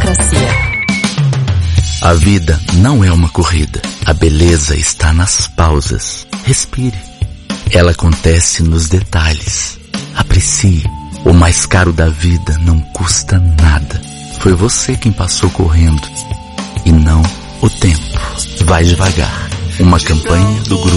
democracia. A vida não é uma corrida. A beleza está nas pausas. Respire. Ela acontece nos detalhes. Aprecie. O mais caro da vida não custa nada. Foi você quem passou correndo e não o tempo. Vai devagar. Uma campanha do grupo